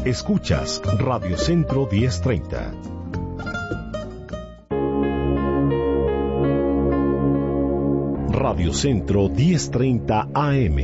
Escuchas Radio Centro 1030. Radio Centro 1030 AM.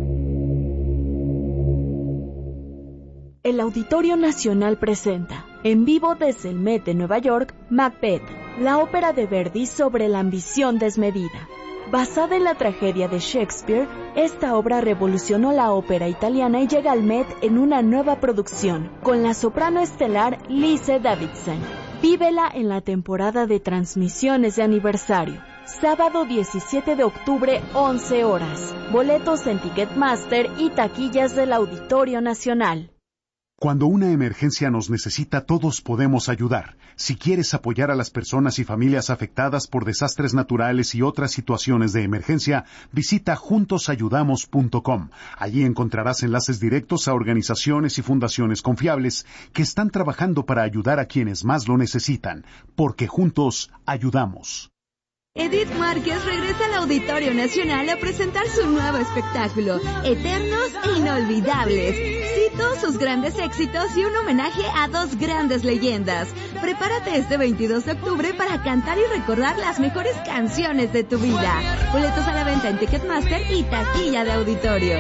El Auditorio Nacional presenta, en vivo desde el Met de Nueva York, Macbeth, la ópera de Verdi sobre la ambición desmedida. Basada en la tragedia de Shakespeare, esta obra revolucionó la ópera italiana y llega al Met en una nueva producción, con la soprano estelar Lise Davidsen. Vívela en la temporada de transmisiones de aniversario. Sábado 17 de octubre, 11 horas. Boletos en Ticketmaster y taquillas del Auditorio Nacional. Cuando una emergencia nos necesita, todos podemos ayudar. Si quieres apoyar a las personas y familias afectadas por desastres naturales y otras situaciones de emergencia, visita juntosayudamos.com. Allí encontrarás enlaces directos a organizaciones y fundaciones confiables que están trabajando para ayudar a quienes más lo necesitan, porque juntos ayudamos. Edith Márquez regresa al Auditorio Nacional a presentar su nuevo espectáculo, Eternos e Inolvidables. Cito sus grandes éxitos y un homenaje a dos grandes leyendas. Prepárate este 22 de octubre para cantar y recordar las mejores canciones de tu vida. Boletos a la venta en Ticketmaster y taquilla de auditorio.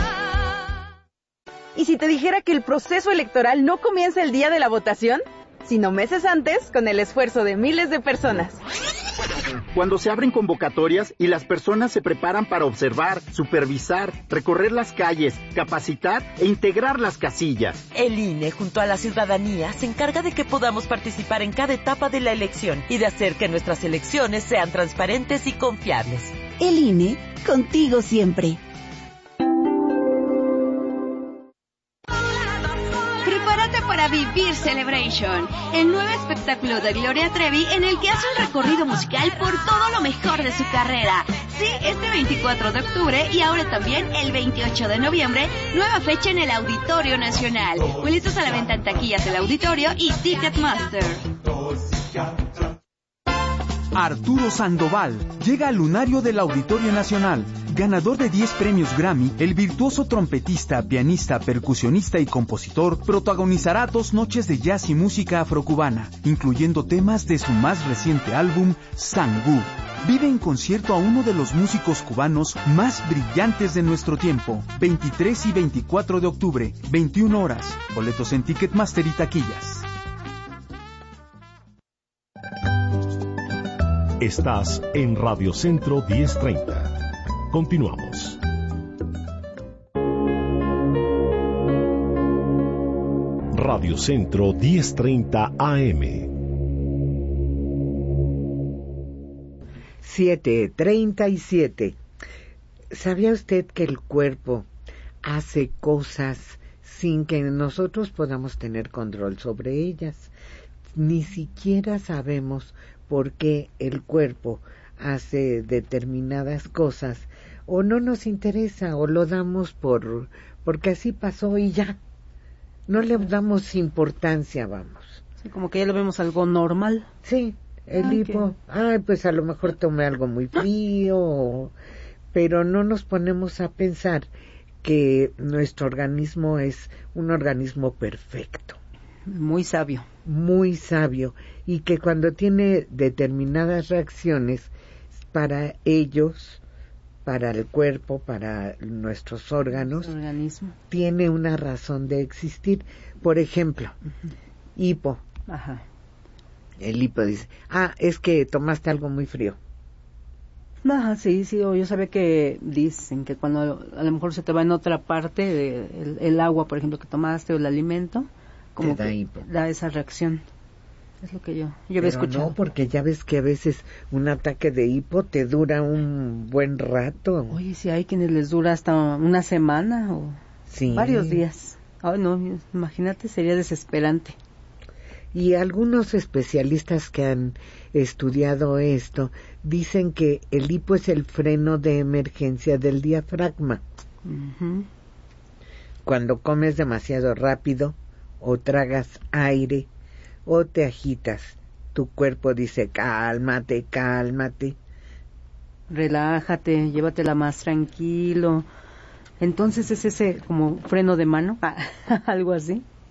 ¿Y si te dijera que el proceso electoral no comienza el día de la votación, sino meses antes, con el esfuerzo de miles de personas? Cuando se abren convocatorias y las personas se preparan para observar, supervisar, recorrer las calles, capacitar e integrar las casillas. El INE, junto a la ciudadanía, se encarga de que podamos participar en cada etapa de la elección y de hacer que nuestras elecciones sean transparentes y confiables. El INE, contigo siempre. Para Vivir Celebration, el nuevo espectáculo de Gloria Trevi en el que hace un recorrido musical por todo lo mejor de su carrera. Sí, este 24 de octubre y ahora también el 28 de noviembre, nueva fecha en el Auditorio Nacional. Boletos a la venta en taquillas del Auditorio y Ticketmaster. Arturo Sandoval llega al lunario del Auditorio Nacional. Ganador de 10 premios Grammy, el virtuoso trompetista, pianista, percusionista y compositor protagonizará 2 noches de jazz y música afrocubana, incluyendo temas de su más reciente álbum, Sangú. Vive en concierto a uno de los músicos cubanos más brillantes de nuestro tiempo. 23 y 24 de octubre, 21 horas. Boletos en Ticketmaster y taquillas. Estás en Radio Centro 1030. Continuamos. Radio Centro 1030 AM. 7:37. ¿Sabía usted que el cuerpo hace cosas sin que nosotros podamos tener control sobre ellas? Ni siquiera sabemos por qué el cuerpo hace determinadas cosas, o no nos interesa, o lo damos porque así pasó y ya. No le damos importancia, vamos. Sí, como que ya lo vemos algo normal. Sí, el hipo, pues a lo mejor tomé algo muy frío, pero no nos ponemos a pensar que nuestro organismo es un organismo perfecto. Muy sabio. Muy sabio, y que cuando tiene determinadas reacciones, para ellos, para el cuerpo, para nuestros órganos, tiene una razón de existir. Por ejemplo, hipo. Ajá. El hipo dice, es que tomaste algo muy frío. Ajá, sí, yo sabía que dicen que cuando a lo mejor se te va en otra parte, el agua, por ejemplo, que tomaste o el alimento, como da que hipo. Da esa reacción. Es lo que yo había escuchado. No, porque ya ves que a veces un ataque de hipo te dura un buen rato. Oye, si hay quienes les dura hasta una semana o varios días. Ay, no, imagínate, sería desesperante. Y algunos especialistas que han estudiado esto dicen que el hipo es el freno de emergencia del diafragma. Uh-huh. Cuando comes demasiado rápido o tragas aire o te agitas, tu cuerpo dice cálmate, cálmate. Relájate, llévatela más tranquilo. Entonces es ese como freno de mano, algo así.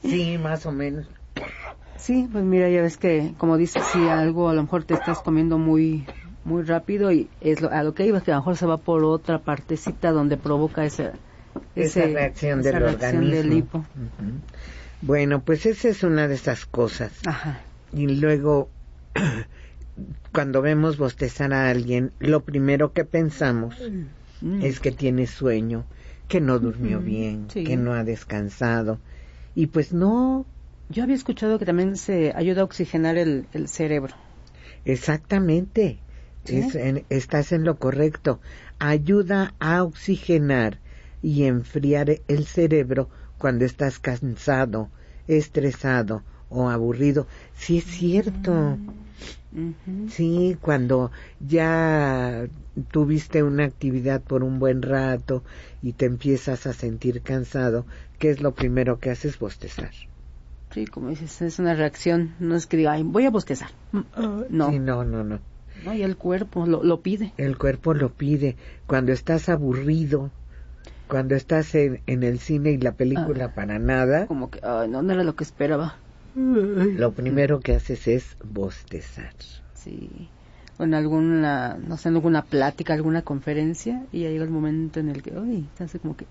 Sí, más o menos. Sí, pues mira, ya ves que, como dices, si algo a lo mejor te estás comiendo muy rápido y a lo que iba, que a lo mejor se va por otra partecita donde provoca esa reacción del organismo. Del hipo. Uh-huh. Bueno, pues esa es una de esas cosas. Ajá. Y luego, cuando vemos bostezar a alguien, lo primero que pensamos es que tiene sueño, que no durmió bien, sí, que no ha descansado. Y pues no. Yo había escuchado que también se ayuda a oxigenar el cerebro. Exactamente. ¿Sí? Estás en lo correcto. Ayuda a oxigenar y enfriar el cerebro cuando estás cansado, estresado o aburrido. Sí, es cierto. Uh-huh. Sí, cuando ya tuviste una actividad por un buen rato y te empiezas a sentir cansado, ¿qué es lo primero que haces? Bostezar. Sí, como dices, es una reacción, no es que diga, ay, voy a bostezar. No. Sí, no. No, y el cuerpo lo pide. El cuerpo lo pide. Cuando estás aburrido, cuando estás en el cine y la película para nada. Como que, no era lo que esperaba. Lo primero que haces es bostezar. Sí. O en alguna plática, alguna conferencia, y ya llega el momento en el que, se hace como que...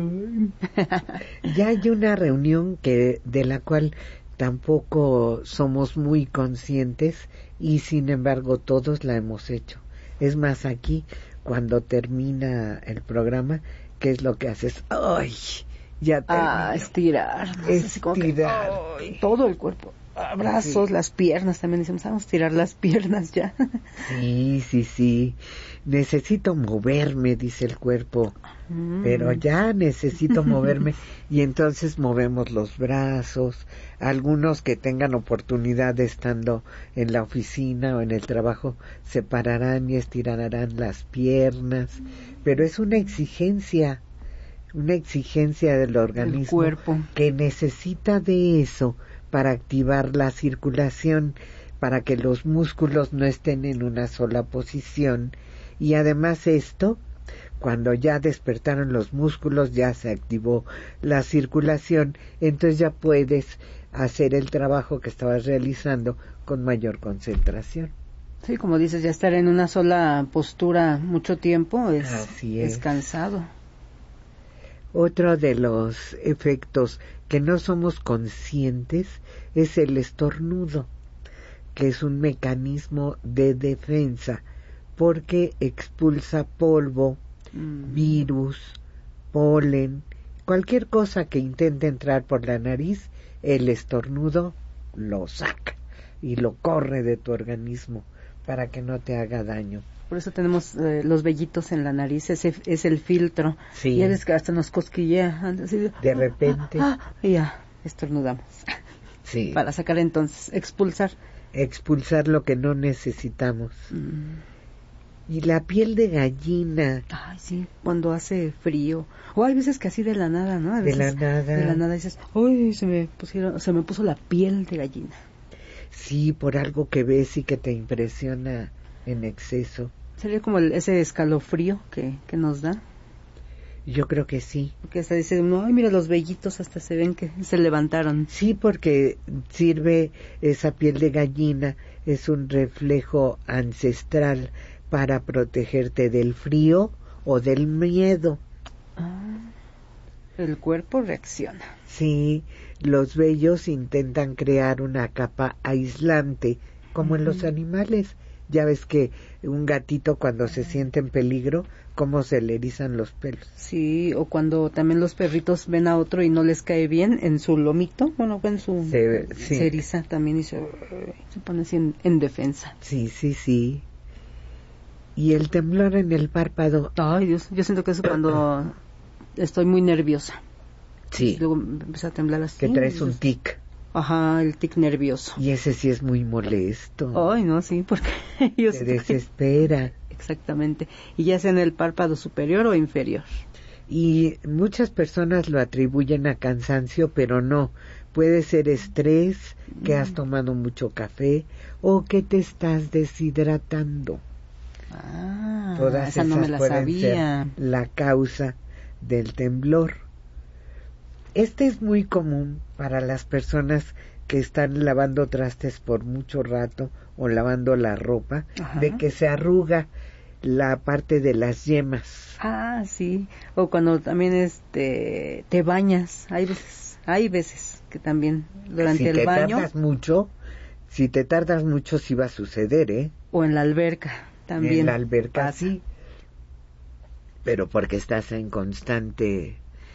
Ya hay una reunión de la cual tampoco somos muy conscientes y sin embargo todos la hemos hecho. Es más, aquí, cuando termina el programa, ¿qué es lo que haces? ¡Ay! Ya terminó. Estirar. Estirar. Todo el cuerpo. Brazos, sí. Las piernas también, decimos, vamos a tirar las piernas ya. Sí. Necesito moverme, dice el cuerpo, pero ya necesito moverme y entonces movemos los brazos. Algunos que tengan oportunidad de estando en la oficina o en el trabajo se pararán y estirarán las piernas, pero es una exigencia del organismo, el cuerpo, que necesita de eso para activar la circulación, para que los músculos no estén en una sola posición. Y además esto, cuando ya despertaron los músculos, ya se activó la circulación, entonces ya puedes hacer el trabajo que estabas realizando con mayor concentración. Sí, como dices, ya estar en una sola postura mucho tiempo es cansado. Otro de los efectos que no somos conscientes es el estornudo, que es un mecanismo de defensa porque expulsa polvo, virus, polen, cualquier cosa que intente entrar por la nariz, el estornudo lo saca y lo corre de tu organismo para que no te haga daño. Por eso tenemos los vellitos en la nariz, ese es el filtro. Sí. Y es que hasta nos cosquillea. Así, de repente. Y ya, estornudamos. Sí. Para sacar entonces, expulsar. Expulsar lo que no necesitamos. Y la piel de gallina. Ay, sí, cuando hace frío. O hay veces que así de la nada, ¿no? A veces, de la nada dices, ¡ay! Se me puso la piel de gallina. Sí, por algo que ves y que te impresiona en exceso. ¿Sería como ese escalofrío que nos da? Yo creo que sí. Porque hasta dice uno, ay, mira, los vellitos hasta se ven que se levantaron. Sí, porque sirve esa piel de gallina, es un reflejo ancestral para protegerte del frío o del miedo. El cuerpo reacciona. Sí, los vellos intentan crear una capa aislante, como en los animales. Ya ves que un gatito cuando se siente en peligro, cómo se le erizan los pelos. Sí, o cuando también los perritos ven a otro y no les cae bien en su lomito, bueno, en su se eriza también y se pone así en defensa. Sí. Y el temblor en el párpado. Ay, Dios, yo siento que eso cuando estoy muy nerviosa. Sí. Luego me empieza a temblar así. Que traes un tic. Ajá, el tic nervioso. Y ese sí es muy molesto. Ay, no, sí, porque yo te desespera. Exactamente. Y ya sea en el párpado superior o inferior. Y muchas personas lo atribuyen a cansancio, pero no. Puede ser estrés, que has tomado mucho café o que te estás deshidratando. Todas esa esas no me la pueden sabía. ser la causa del temblor. Este es muy común para las personas que están lavando trastes por mucho rato o lavando la ropa, de que se arruga la parte de las yemas. Ah, sí. O cuando también te bañas, hay veces que también durante el baño. Si te tardas mucho sí va a suceder, ¿eh? O en la alberca también. En la alberca pasa. sí. Pero porque estás en constante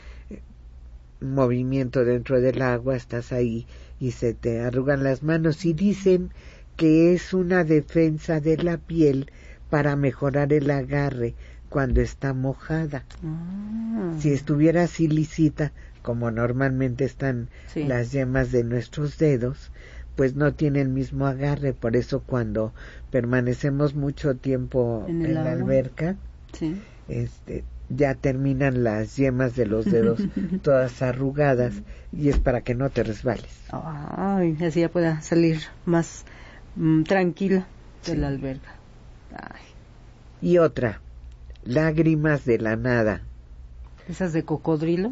movimiento dentro del agua, estás ahí y se te arrugan las manos, y dicen que es una defensa de la piel para mejorar el agarre cuando está mojada. Si estuviera así lisita, como normalmente están las yemas de nuestros dedos, pues no tiene el mismo agarre. Por eso cuando permanecemos mucho tiempo en la alberca, ya terminan las yemas de los dedos todas arrugadas, y es para que no te resbales. Ay, así ya pueda salir más tranquila de la alberca. Ay. Y otra, lágrimas de la nada. ¿Esas de cocodrilo?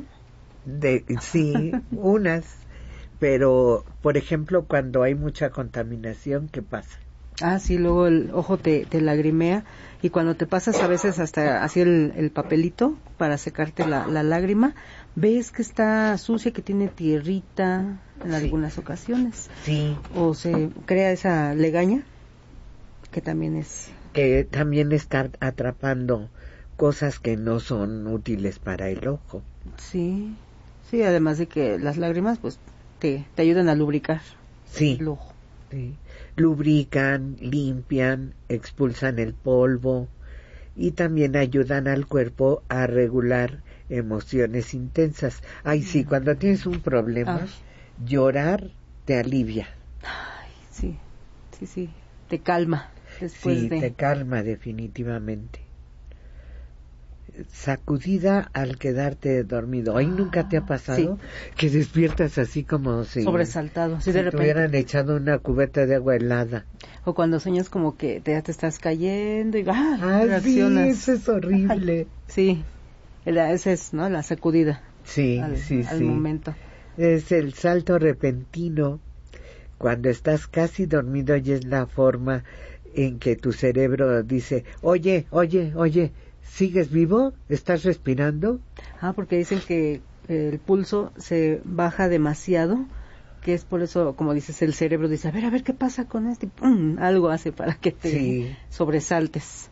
Sí, unas. Pero, por ejemplo, cuando hay mucha contaminación, ¿qué pasa? Ah, sí, luego el ojo te lagrimea, y cuando te pasas a veces hasta así el papelito para secarte la lágrima, ves que está sucia, que tiene tierrita en algunas ocasiones. Sí. O se crea esa legaña, que también es... Que también está atrapando cosas que no son útiles para el ojo. Sí, sí, además de que las lágrimas pues te ayudan a lubricar el ojo. Sí. Lubrican, limpian, expulsan el polvo y también ayudan al cuerpo a regular emociones intensas. Ay, sí, cuando tienes un problema, llorar te alivia. Ay, sí, te calma. Te calma definitivamente. Sacudida al quedarte dormido. ¿Ay, nunca te ha pasado que despiertas así como si sobresaltado, si de repente te hubieran echado una cubeta de agua helada? O cuando sueñas como que ya te estás cayendo y reaccionas. Sí, eso es horrible. Sí, esa es, ¿no?, la sacudida. Sí, al momento. Es el salto repentino cuando estás casi dormido, y es la forma en que tu cerebro dice, oye, ¿sigues vivo? ¿Estás respirando? Porque dicen que el pulso se baja demasiado, que es por eso, como dices, el cerebro dice, a ver, ¿qué pasa con este? ¡Pum! Algo hace para que te sobresaltes.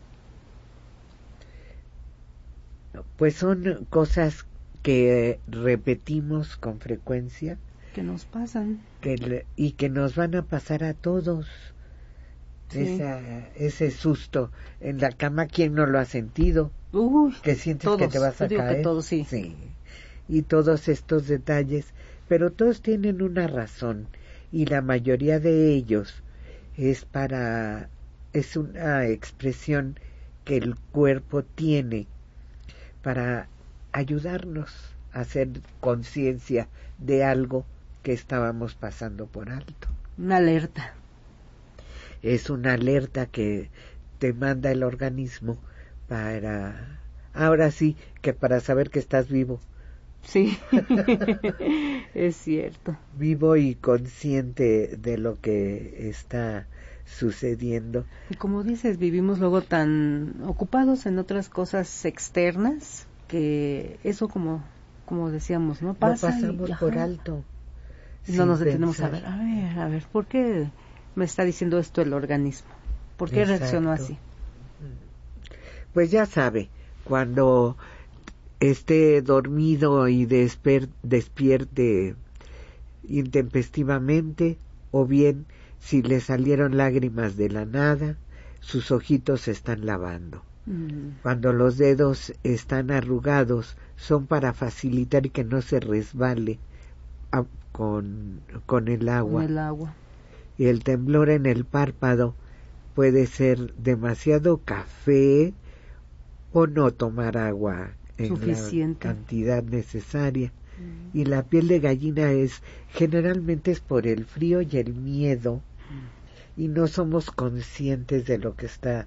Pues son cosas que repetimos con frecuencia. Que nos pasan. Y que nos van a pasar a todos. Sí. Ese susto en la cama, ¿quién no lo ha sentido? Que sientes que te vas a caer. Que todos, sí. Y todos estos detalles, pero todos tienen una razón, y la mayoría de ellos es una expresión que el cuerpo tiene para ayudarnos a hacer conciencia de algo que estábamos pasando por alto. Una alerta. Es una alerta que te manda el organismo ahora sí, que para saber que estás vivo. Sí, es cierto. Vivo y consciente de lo que está sucediendo. Y como dices, vivimos luego tan ocupados en otras cosas externas que eso, como decíamos, ¿no? Pasa, lo pasamos por alto. No nos detenemos a ver, ¿por qué me está diciendo esto el organismo? ¿Por qué reaccionó así? Pues ya sabe, cuando esté dormido y despierte intempestivamente, o bien si le salieron lágrimas de la nada, sus ojitos se están lavando. Cuando los dedos están arrugados, son para facilitar que no se resbale con el agua. Y el temblor en el párpado puede ser demasiado café o no tomar agua en suficiente, la cantidad necesaria. Y la piel de gallina generalmente es por el frío y el miedo, y no somos conscientes de lo que está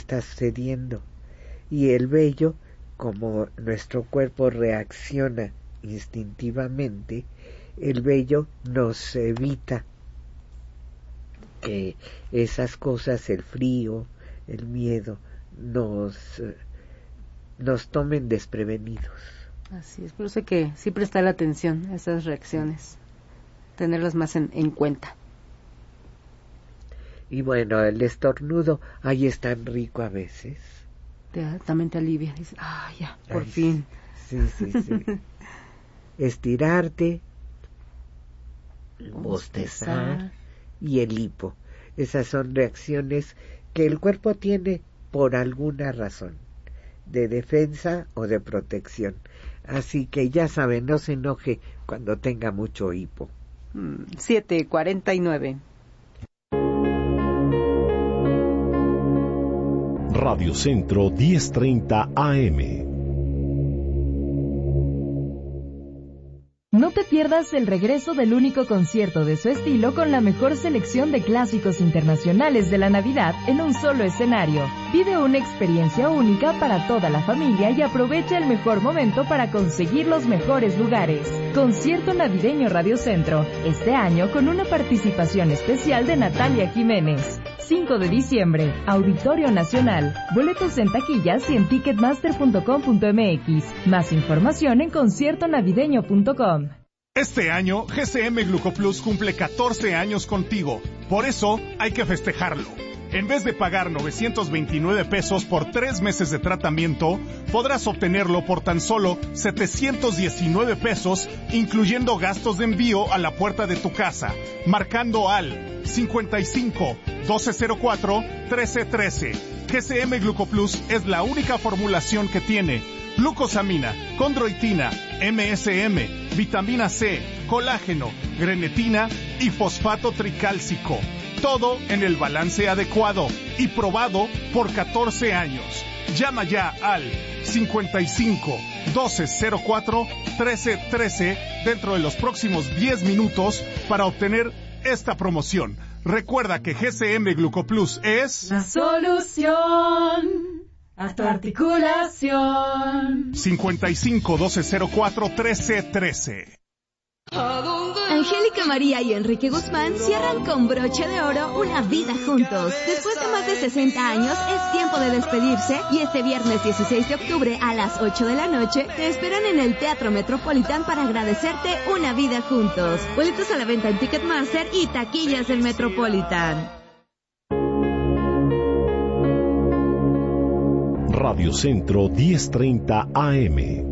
sucediendo. Y el vello, como nuestro cuerpo reacciona instintivamente, el vello nos evita que esas cosas, el frío, el miedo, nos tomen desprevenidos. Así es, por eso hay que sí prestar atención a esas reacciones, tenerlas más en cuenta. Y bueno, el estornudo, ahí es tan rico a veces. También te alivia, dices, ya, por fin. Sí. Estirarte, bostezar y el hipo. Esas son reacciones que el cuerpo tiene por alguna razón, de defensa o de protección. Así que ya saben, no se enoje cuando tenga mucho hipo. 7:49. Radio Centro 1030 AM. No te pierdas el regreso del único concierto de su estilo con la mejor selección de clásicos internacionales de la Navidad en un solo escenario. Vive una experiencia única para toda la familia y aprovecha el mejor momento para conseguir los mejores lugares. Concierto navideño Radio Centro, este año con una participación especial de Natalia Jiménez. 5 de diciembre, Auditorio Nacional. Boletos en taquillas y en ticketmaster.com.mx. Más información en conciertonavideño.com. Este año, GCM Glucoplus cumple 14 años contigo. Por eso, hay que festejarlo. En vez de pagar 929 pesos por 3 meses de tratamiento, podrás obtenerlo por tan solo 719 pesos, incluyendo gastos de envío a la puerta de tu casa, marcando al 55 1204 1313. GCM Glucoplus es la única formulación que tiene glucosamina, condroitina, MSM, vitamina C, colágeno, grenetina y fosfato tricálcico. Todo en el balance adecuado y probado por 14 años. Llama ya al 55 1204 1313 dentro de los próximos 10 minutos para obtener esta promoción. Recuerda que GCM Glucoplus es la solución a tu articulación. 55 1204 1313. Angélica María y Enrique Guzmán cierran con broche de oro una vida juntos. Después de más de 60 años, es tiempo de despedirse y este viernes 16 de octubre a las 8 de la noche te esperan en el Teatro Metropolitan para agradecerte una vida juntos. Boletos a la venta en Ticketmaster y taquillas del Metropolitan. Radio Centro 1030 AM.